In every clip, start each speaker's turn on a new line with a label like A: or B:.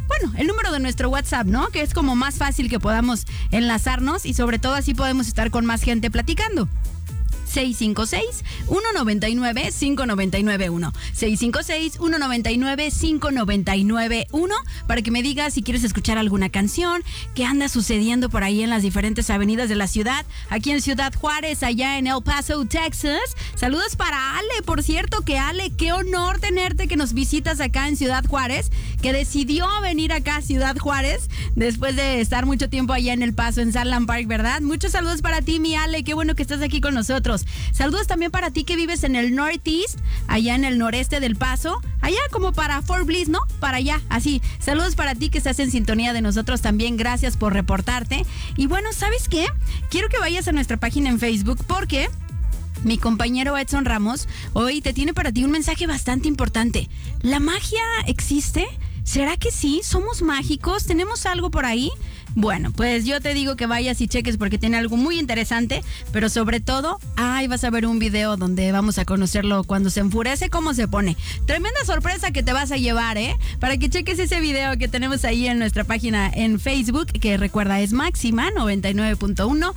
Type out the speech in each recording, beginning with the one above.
A: bueno, el número de nuestro WhatsApp, ¿no? Que es como más fácil que podamos enlazarnos y sobre todo así podemos estar con más gente platicando. 656-199-5991. 656-199-5991 para que me digas si quieres escuchar alguna canción que anda sucediendo por ahí en las diferentes avenidas de la ciudad. Aquí en Ciudad Juárez, allá en El Paso, Texas. Saludos para Ale, por cierto, que Ale, qué honor tenerte que nos visitas acá en Ciudad Juárez, que decidió venir acá a Ciudad Juárez después de estar mucho tiempo allá en El Paso, en Sunland Park, ¿verdad? Muchos saludos para ti, mi Ale, qué bueno que estás aquí con nosotros. Saludos también para ti que vives en el Northeast, allá en el noreste del Paso, allá como para Fort Bliss, ¿no? Para allá, así. Saludos para ti que estás en sintonía de nosotros también, gracias por reportarte. Y bueno, ¿sabes qué? Quiero que vayas a nuestra página en Facebook porque mi compañero Edson Ramos hoy te tiene para ti un mensaje bastante importante. ¿La magia existe? ¿Será que sí? ¿Somos mágicos? ¿Tenemos algo por ahí? Bueno, pues yo te digo que vayas y cheques porque tiene algo muy interesante, pero sobre todo, vas a ver un video donde vamos a conocerlo cuando se enfurece, cómo se pone. Tremenda sorpresa que te vas a llevar, para que cheques ese video que tenemos ahí en nuestra página en Facebook, que recuerda es Máxima 99.1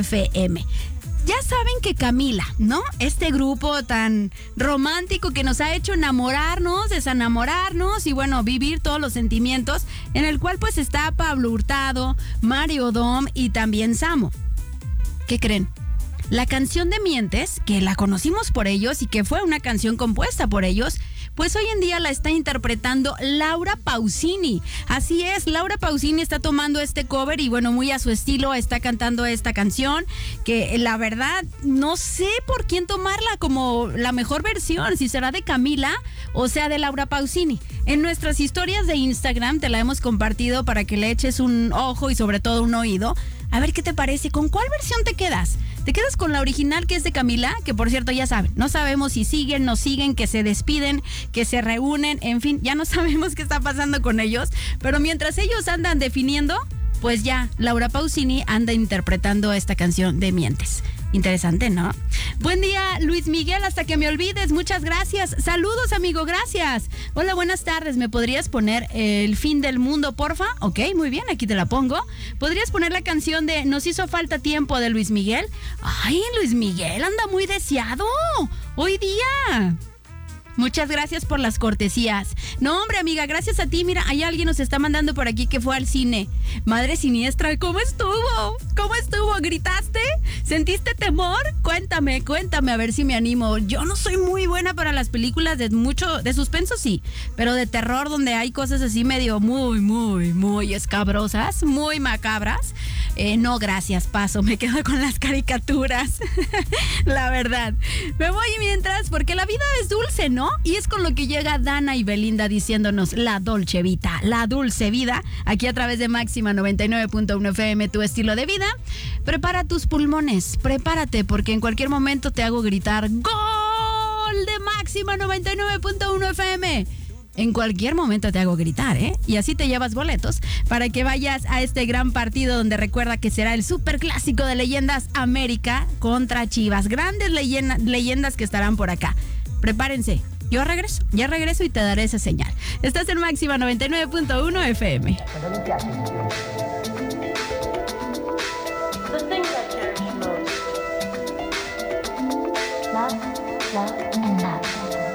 A: FM. Ya saben que Camila, ¿no? Este grupo tan romántico que nos ha hecho enamorarnos, desenamorarnos y bueno, vivir todos los sentimientos, en el cual pues está Pablo Hurtado, Mario Dom y también Samo. ¿Qué creen? La canción de Mientes, que la conocimos por ellos y que fue una canción compuesta por ellos, pues hoy en día la está interpretando Laura Pausini. Así es, Laura Pausini está tomando este cover y bueno, muy a su estilo está cantando esta canción, que la verdad no sé por quién tomarla como la mejor versión, si será de Camila o sea de Laura Pausini. En nuestras historias de Instagram te la hemos compartido para que le eches un ojo y sobre todo un oído. A ver qué te parece, ¿con cuál versión te quedas? ¿Te quedas con la original que es de Camila? Que por cierto ya saben, no sabemos si siguen, no siguen, que se despiden, que se reúnen, en fin, ya no sabemos qué está pasando con ellos. Pero mientras ellos andan definiendo, pues ya Laura Pausini anda interpretando esta canción de Mientes. Interesante, ¿no? Buen día, Luis Miguel, hasta que me olvides, muchas gracias. Saludos, amigo, gracias. Hola, buenas tardes, ¿me podrías poner El Fin del Mundo, porfa? Ok, muy bien, aquí te la pongo. ¿Podrías poner la canción de Nos hizo falta tiempo de Luis Miguel? Ay, Luis Miguel anda muy deseado hoy día. Muchas gracias por las cortesías. No, hombre, amiga, gracias a ti. Mira, hay alguien nos está mandando por aquí que fue al cine. Madre siniestra, ¿cómo estuvo? ¿Cómo estuvo? ¿Gritaste? ¿Sentiste temor? Cuéntame, a ver si me animo. Yo no soy muy buena para las películas de suspenso, sí, pero de terror donde hay cosas así medio muy escabrosas, muy macabras. No, gracias, paso, me quedo con las caricaturas. La verdad. Me voy mientras, porque la vida es dulce, ¿no? Y es con lo que llega Dana y Belinda diciéndonos la dolce vita, la dulce vida, aquí a través de Máxima 99.1 FM, tu estilo de vida. Prepara tus pulmones, prepárate, porque en cualquier momento te hago gritar ¡Gol de Máxima 99.1 FM! En cualquier momento te hago gritar, Y así te llevas boletos para que vayas a este gran partido donde recuerda que será el superclásico de Leyendas América contra Chivas. Grandes leyendas que estarán por acá. Prepárense, ya regreso y te daré esa señal. Estás en Máxima 99.1 FM.
B: The thing I cherish most. Love.